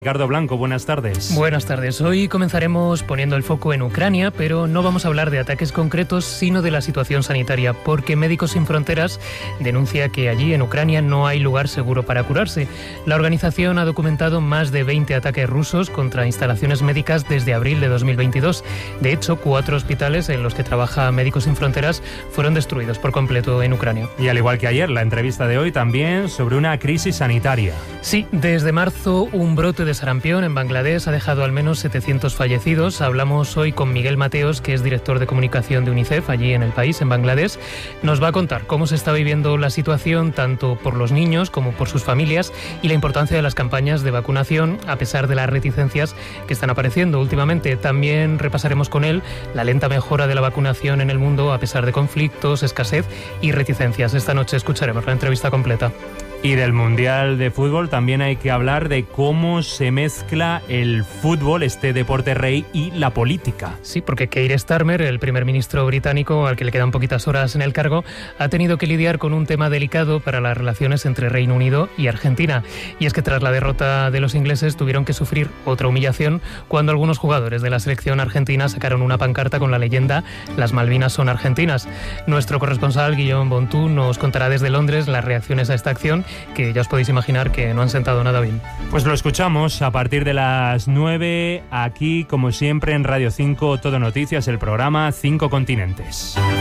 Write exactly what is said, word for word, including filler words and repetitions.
Ricardo Blanco, buenas tardes. Buenas tardes. Hoy comenzaremos poniendo el foco en Ucrania, pero no vamos a hablar de ataques concretos, sino de la situación sanitaria, porque Médicos Sin Fronteras denuncia que allí en Ucrania no hay lugar seguro para curarse. La organización ha documentado más de veinte ataques rusos contra instalaciones médicas desde abril de dos mil veintidós. De hecho, cuatro hospitales en los que trabaja Médicos Sin Fronteras fueron destruidos por completo en Ucrania. Y al igual que ayer, la entrevista de hoy también sobre una crisis sanitaria. Sí, desde marzo un brote de sarampión en Bangladesh ha dejado al menos setecientos fallecidos. Hablamos hoy con Miguel Mateos, que es director de comunicación de UNICEF allí en el país, en Bangladesh. Nos va a contar cómo se está viviendo la situación tanto por los niños como por sus familias y la importancia de las campañas de vacunación a pesar de las reticencias que están apareciendo últimamente. También repasaremos con él la lenta mejora de la vacunación en el mundo a pesar de conflictos, escasez y reticencias. Esta noche escucharemos la entrevista completa. Y del Mundial de Fútbol también hay que hablar de cómo se mezcla el fútbol, este deporte rey, y la política. Sí, porque Keir Starmer, el primer ministro británico, al que le quedan poquitas horas en el cargo, ha tenido que lidiar con un tema delicado para las relaciones entre Reino Unido y Argentina. Y es que tras la derrota de los ingleses tuvieron que sufrir otra humillación cuando algunos jugadores de la selección argentina sacaron una pancarta con la leyenda «Las Malvinas son argentinas». Nuestro corresponsal, Guillaume Bontú, nos contará desde Londres las reacciones a esta acción, que ya os podéis imaginar que no han sentado nada bien. Pues lo escuchamos a partir de las nueve, aquí como siempre en Radio cinco, Todo Noticias, el programa Cinco Continentes.